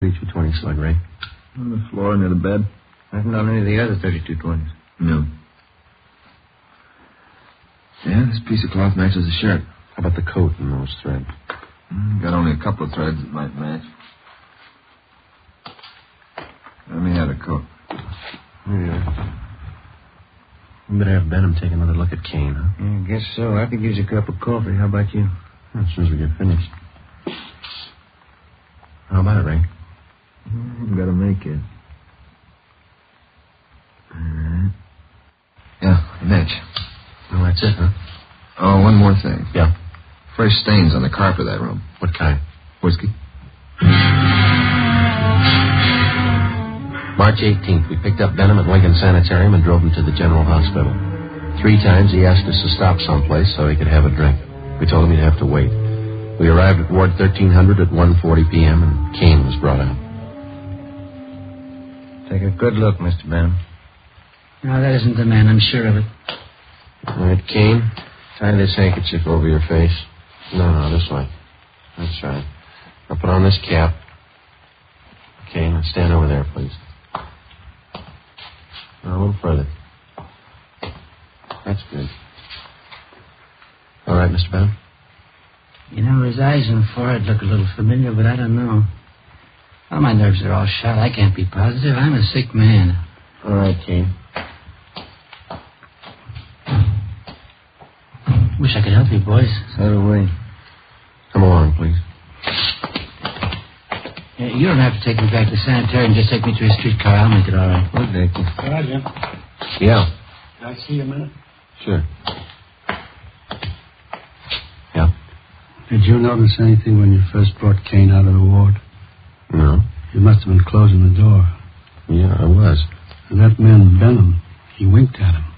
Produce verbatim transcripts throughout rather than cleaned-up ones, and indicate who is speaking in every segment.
Speaker 1: thirty-two twenty slug, Ray.
Speaker 2: On the floor near the bed.
Speaker 3: Nothing on any of the other thirty-two twenties.
Speaker 2: No. Yeah, this piece of cloth matches the shirt.
Speaker 1: How about the coat and those threads?
Speaker 2: Mm, got only a couple of threads that might match. Let me have the coat.
Speaker 1: Here you are. We better have Benham take another look at Kane, huh?
Speaker 3: Yeah, I guess so. I could use a cup of coffee. How about you?
Speaker 1: As soon as we get finished. How about it, Ray?
Speaker 3: Mm, gotta make it.
Speaker 2: All right. Yeah, match.
Speaker 1: Well, that's it, huh?
Speaker 2: Oh, one more thing.
Speaker 1: Yeah?
Speaker 2: Fresh stains on the carpet of that room.
Speaker 1: What kind?
Speaker 2: Whiskey?
Speaker 1: March eighteenth, we picked up Benham at Lincoln Sanitarium and drove him to the General Hospital. Three times he asked us to stop someplace so he could have a drink. We told him he'd have to wait. We arrived at Ward thirteen hundred at one forty p.m. and Kane was brought out.
Speaker 3: Take a good look, Mister Benham.
Speaker 4: No, that isn't the man. I'm sure of it.
Speaker 1: All right, Kane, tie this handkerchief over your face. No, no, this way. That's right. Now put on this cap. Okay, now stand over there, please. Now, a little further. That's good. All right, Mister Benham?
Speaker 4: You know, his eyes and forehead look a little familiar, but I don't know. Well, my nerves are all shot. I can't be positive. I'm a sick man.
Speaker 1: All right, Kane.
Speaker 4: Wish I could help you, boys.
Speaker 3: So do we.
Speaker 1: Come along, please.
Speaker 4: Yeah, you don't have to take me back to the sanitarium. Just take me to a streetcar. I'll make it all right.
Speaker 3: We'll take you.
Speaker 5: Roger.
Speaker 1: Yeah.
Speaker 5: Can I see you a minute?
Speaker 1: Sure. Yeah?
Speaker 5: Did you notice anything when you first brought Kane out of the ward?
Speaker 1: No.
Speaker 5: You must have been closing the door.
Speaker 1: Yeah, I was.
Speaker 5: And that man, Benham, he winked at him.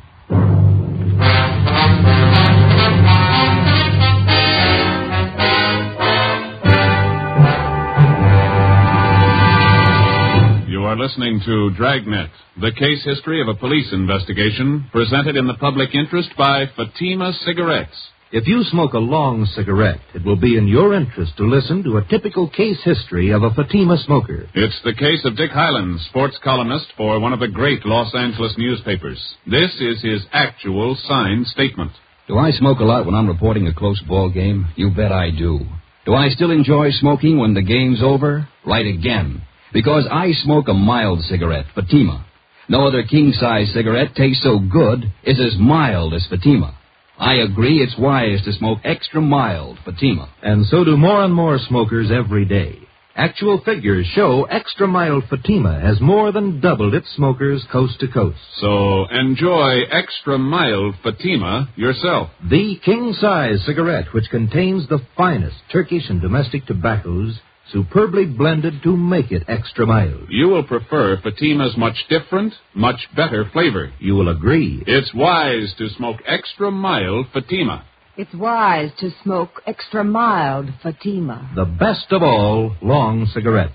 Speaker 6: You are listening to Dragnet, the case history of a police investigation presented in the public interest by Fatima Cigarettes.
Speaker 7: If you smoke a long cigarette, it will be in your interest to listen to a typical case history of a Fatima smoker.
Speaker 6: It's the case of Dick Hyland, sports columnist for one of the great Los Angeles newspapers. This is his actual signed statement.
Speaker 8: Do I smoke a lot when I'm reporting a close ball game? You bet I do. Do I still enjoy smoking when the game's over? Right again. Because I smoke a mild cigarette, Fatima. No other king-size cigarette tastes so good, is as mild as Fatima. I agree it's wise to smoke extra mild Fatima.
Speaker 7: And so do more and more smokers every day. Actual figures show extra mild Fatima has more than doubled its smokers coast to coast.
Speaker 6: So enjoy extra mild Fatima yourself.
Speaker 7: The king-size cigarette, which contains the finest Turkish and domestic tobaccos, superbly blended to make it extra mild.
Speaker 6: You will prefer Fatima's much different, much better flavor.
Speaker 7: You will agree.
Speaker 6: It's wise to smoke extra mild Fatima.
Speaker 9: It's wise to smoke extra mild Fatima.
Speaker 7: The best of all long cigarettes.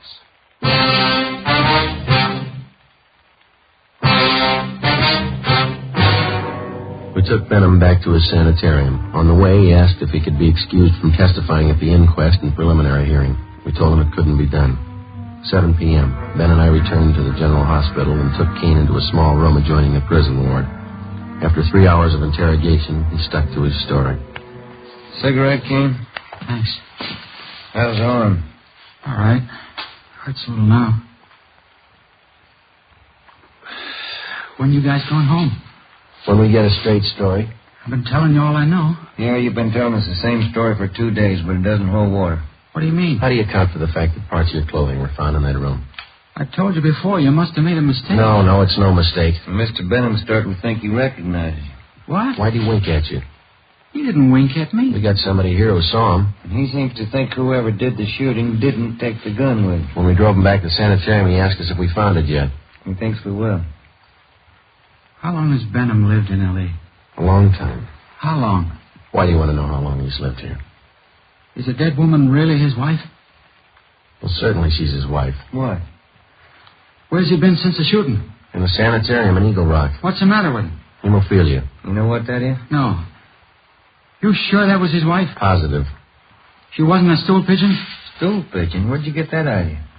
Speaker 1: We took Benham back to his sanitarium. On the way, he asked if he could be excused from testifying at the inquest and preliminary hearing. We told him it couldn't be done. seven p.m. Ben and I returned to the General Hospital and took Kane into a small room adjoining the prison ward. After three hours of interrogation, he stuck to his story.
Speaker 3: Cigarette, Kane?
Speaker 4: Thanks.
Speaker 3: How's the arm?
Speaker 4: All right. Hurts a little now. When you guys going home?
Speaker 3: When we get a straight story.
Speaker 4: I've been telling you all I know.
Speaker 3: Yeah, you've been telling us the same story for two days, but it doesn't hold water.
Speaker 4: What do you mean?
Speaker 1: How do you account for the fact that parts of your clothing were found in that room?
Speaker 4: I told you before, you must have made a mistake.
Speaker 1: No, no, it's no mistake.
Speaker 3: Mister Benham's starting to think he recognizes you.
Speaker 4: What?
Speaker 1: Why'd he wink at you?
Speaker 4: He didn't wink at me.
Speaker 1: We got somebody here who saw him.
Speaker 3: And he seems to think whoever did the shooting didn't take the gun with him.
Speaker 1: When we drove him back to the sanitarium, he asked us if we found it yet.
Speaker 3: He thinks we will.
Speaker 4: How long has Benham lived in L A?
Speaker 1: A long time.
Speaker 4: How long?
Speaker 1: Why do you want to know how long he's lived here?
Speaker 4: Is the dead woman really his wife?
Speaker 1: Well, certainly she's his wife.
Speaker 3: What?
Speaker 4: Where's he been since the shooting?
Speaker 1: In the sanitarium in Eagle Rock.
Speaker 4: What's the matter with him?
Speaker 1: Hemophilia.
Speaker 3: You know what that is?
Speaker 4: No. You sure that was his wife?
Speaker 1: Positive.
Speaker 4: She wasn't a stool pigeon?
Speaker 3: Stool pigeon? Where'd you get that idea?